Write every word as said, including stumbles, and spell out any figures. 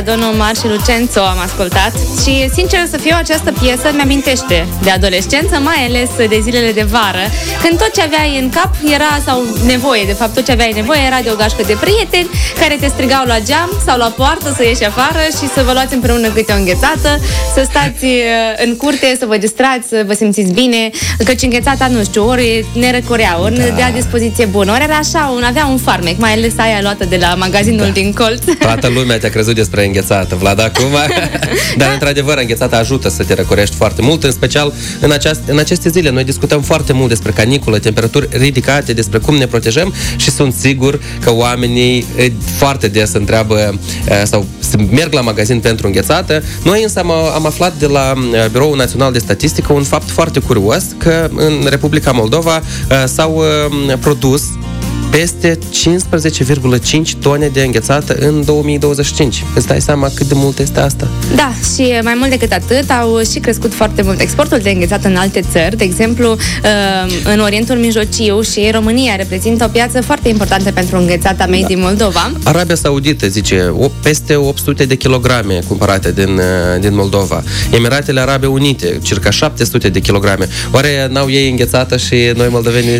Don Omar și Lucenzo am ascultat și, sincer să fiu, această piesă mi-amintește de adolescență, mai ales de zilele de vară, când tot ce aveai în cap era, sau nevoie, de fapt, tot ce aveai nevoie era de o gașcă de prieteni care te strigau la geam sau la poartă să ieși afară și să vă luați împreună câte o înghețată, să stați în curte, să vă distrați, să vă simțiți bine, căci înghețata, nu știu, ori ne răcorea, ori ne dea dispoziție bună, ori era așa, un, avea un farmec, mai ales aia luată de la magazinul da. din colț. Toată lumea te-a crezut despre înghețată, Vlad, acum. Dar, da. într-adevăr, înghețata ajută să te răcorești foarte mult, în special în, aceast- în aceste zile. Noi discutăm foarte mult despre caniculă, temperaturi ridicate, despre cum ne protejăm și sunt sigur că oamenii foarte des întreabă sau merg la magazin pentru înghețată. Noi însă am, am aflat de la Biroul Național de Statistică un fapt foarte curios, că în Republica Moldova s-au produs peste cincisprezece virgulă cinci tone de înghețată în două mii douăzeci și cinci. Îți dai seama cât de mult este asta? Da, și mai mult decât atât, au și crescut foarte mult exportul de înghețată în alte țări. De exemplu, în Orientul Mijlociu și România reprezintă o piață foarte importantă pentru înghețata made din Moldova. Arabia Saudită, zice, peste opt sute de kilograme cumpărate din, din Moldova. Emiratele Arabe Unite, circa șapte sute de kilograme. Oare n-au ei înghețată și noi moldovenii